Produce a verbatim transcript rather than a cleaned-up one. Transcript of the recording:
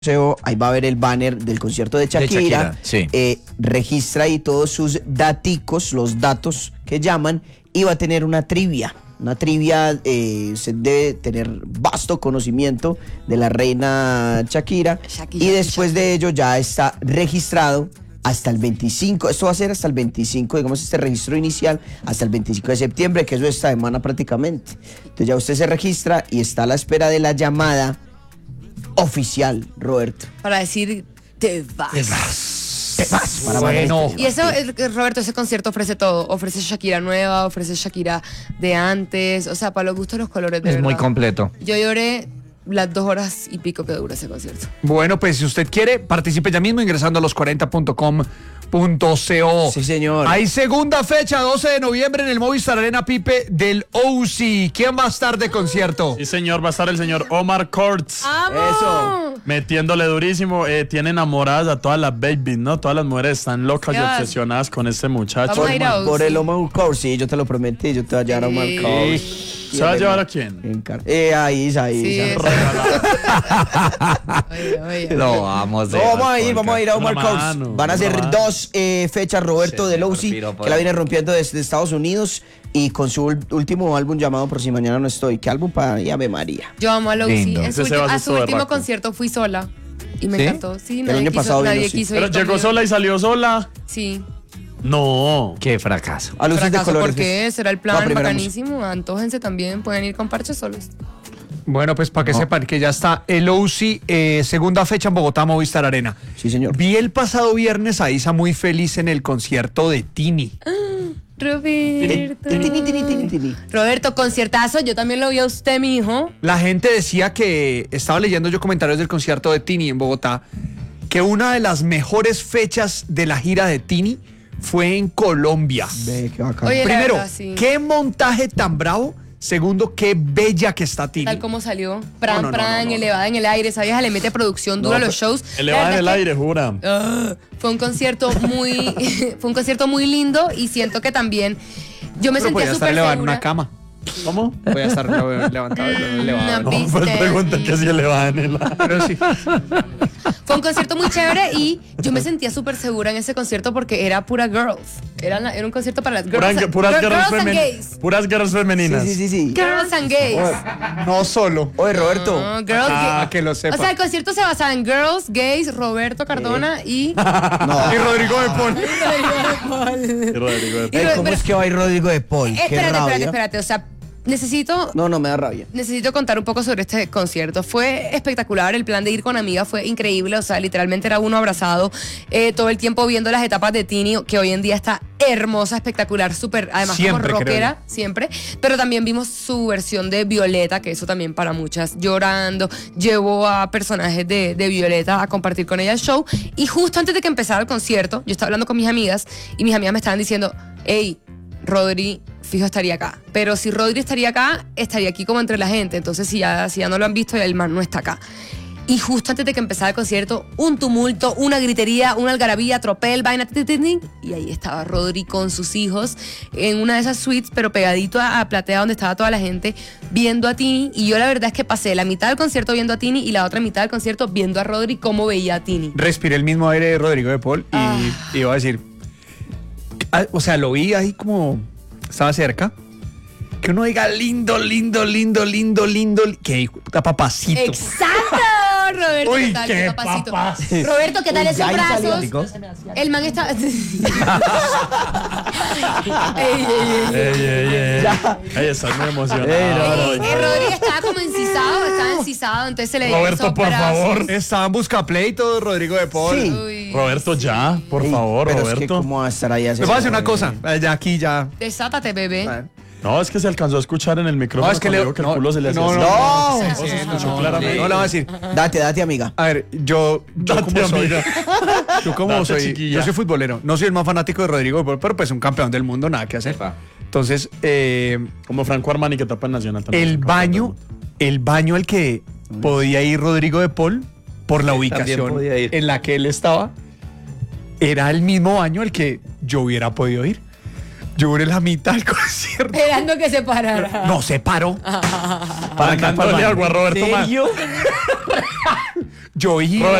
Ahí va a ver el banner del concierto de Shakira, de Shakira sí. eh, registra ahí todos sus daticos, los datos que llaman, y va a tener una trivia. Una trivia, eh, se debe tener vasto conocimiento de la reina Shakira, Shakira y después Shakira. de ello ya está registrado hasta el veinticinco, esto va a ser hasta el veinticinco, digamos este registro inicial, hasta el veinticinco de septiembre, que eso es esta semana prácticamente. Entonces ya usted se registra y está a la espera de la llamada oficial, Roberto. Para decir, te vas. Te vas. Te vas. Para bueno. Y eso, Roberto, ese concierto ofrece todo. Ofrece Shakira nueva, ofrece Shakira de antes. O sea, para los gustos, los colores, de Es verdad. muy completo. Yo lloré las dos horas y pico que dura ese concierto. Bueno, pues si usted quiere, participe ya mismo ingresando a los cuarenta punto com punto co. Sí, señor. Hay segunda fecha, doce de noviembre en el Movistar Arena, Pipe, del O C. ¿Quién va a estar de concierto? Sí, señor, va a estar el señor Omar Courtz. ¡Vamos! Eso. Metiéndole durísimo. Eh, tiene enamoradas a todas las babies, ¿no? Todas las mujeres están locas Dios. y obsesionadas con este muchacho. Vamos a ir a O C. Por el Omar Courtz, sí, yo te lo prometí, yo te voy a llevar a Omar Sí. Courtz. ¿Se va a llevar a quién? En car- Eh, ahí, ahí. Sí, ahí. eso. Oye, oye. Lo vamos No, vamos a ir, vamos a ir a Omar Una Courtz. mano, Van a ser una mano. dos eh, fechas, Roberto, Sí, del O por C, piropo. que la viene rompiendo desde Estados Unidos y con su ul- último álbum llamado Por si mañana no estoy. ¿Qué álbum para Ave María? Yo amo a Lowzy. Lindo. En su Ese ulti- se va a a su hacer último berraco. concierto fui sola. Y me ¿Sí? encantó. Sí, El nadie, año quiso, pasado nadie vino, sí. quiso Pero ir llegó conmigo. sola y salió sola. Sí. No. Qué fracaso. A luces de Fracaso, colores. ¿por qué? Será el La plan primera bacanísimo. Antójense también. Pueden ir con parches solos. Bueno, pues para que No. sepan que ya está el O C, eh, segunda fecha en Bogotá, Movistar Arena. Sí, señor. Vi el pasado viernes a Isa muy feliz en el concierto de Tini. Roberto. Tini, tini, tini, tini, tini. Roberto, conciertazo. Yo también lo vi a usted, mi hijo. La gente decía que, estaba leyendo yo comentarios del concierto de Tini en Bogotá, que una de las mejores fechas de la gira de Tini fue en Colombia. Ve, qué bacán. Oye, la Primero, verdad, sí. qué montaje tan bravo. Segundo, qué bella que está Tini. Tal como salió. Pran, No, no, no, pran, no, no. elevada en el aire. Esa vieja le mete producción dura a los shows. La Elevada en verdad el es que, aire, jura. ah, fue un concierto muy fue un concierto muy lindo y siento que también yo me Pero podía sentía estar súper elevado en segura. una cama. ¿Cómo? Voy a estar levantado y elevado. No, No, pues ¿viste? pregunta que si elevada en el aire. Pero sí. Fue un concierto muy chévere y yo me sentía súper segura en ese concierto porque era pura girls. Era, la- era un concierto para las girls. Puras, and- puras girl- guerras girls and femeninas. gays. Puras guerras femeninas. Sí, sí, sí, sí. Girls and gays. No solo. Oye, Roberto. No, girls, Ah, gays. que lo sepa. O sea, el concierto se basaba en girls, gays, Roberto Cardona y No. Y Rodrigo de Paul. Y Rodrigo de Y Ey, Ro- ¿Cómo pero- es que va a ir Rodrigo de Paul? Eh, Qué espérate, espérate, rabia. espérate. O sea, necesito No, no, me da rabia. Necesito contar un poco sobre este concierto. Fue espectacular, el plan de ir con amigas fue increíble, o sea, literalmente era uno abrazado eh, todo el tiempo viendo las etapas de Tini, que hoy en día está hermosa, espectacular, súper, además Siempre, como creo rockera, siempre, pero también vimos su versión de Violeta, que eso también para muchas, llorando, llevó a personajes de, de Violeta a compartir con ella el show, y justo antes de que empezara el concierto, yo estaba hablando con mis amigas, y mis amigas me estaban diciendo, hey, Rodri, fijo, estaría acá. Pero si Rodri estaría acá, estaría aquí como entre la gente. Entonces, si ya, si ya no lo han visto, ya el man no está acá. Y justo antes de que empezara el concierto, un tumulto, una gritería, una algarabía, tropel, vaina, ti, ti, ti, y ahí estaba Rodri con sus hijos en una de esas suites, pero pegadito a, a platea donde estaba toda la gente, viendo a Tini. Y yo la verdad es que pasé la mitad del concierto viendo a Tini y la otra mitad del concierto viendo a Rodri cómo veía a Tini. Respiré el mismo aire de Rodrigo de Paul y Ah. iba a decir, ah, o sea, lo vi ahí como estaba cerca. Que uno diga lindo, lindo, lindo, lindo, lindo, li- que puta papacito. ¡Exacto! Roberto, Uy, ¿qué tal? qué papacito? papacito. Roberto, ¿qué tal Uy, esos ya ahí salió, brazos? Nico. El man está. Ey, ey, ey. Ey, ey, ey. Ey, estás muy emocionado. Ey, no, Ey, hoy. eh, Rodri estaba como encisado, estaba encisado, entonces se le veían Roberto, esos por brazos. favor. Estaba en busca pleito, Rodrigo de Paul. Sí. Uy. Roberto, ya, por Ey, favor, pero es que Roberto. ¿cómo va a estar ahí así? Les voy a decir una cosa, eh, ya aquí ya. Desátate, bebé. No, es que se alcanzó a escuchar en el micrófono. No, es que cuando le- dijo que no, el culo se le hacía no, así. no, No, Oh, se escuchó no, claramente. no le voy a decir. Date, date, amiga. A ver, yo, yo Date, como soy, amiga. yo como Date, soy, chiquilla. yo soy futbolero. No soy el más fanático de Rodrigo de Paul, pero pues un campeón del mundo, nada que hacer. Entonces, eh, Como Franco Armani que tapa en Nacional también. el baño, el baño al que podía ir Rodrigo de Paul por la ubicación podía ir. en la que él estaba, era el mismo baño al que yo hubiera podido ir. Yo duré la mitad del concierto. Esperando que se parara. No se paró. Para dándole agua a Roberto más. ¿Serio? Yo vi Robert,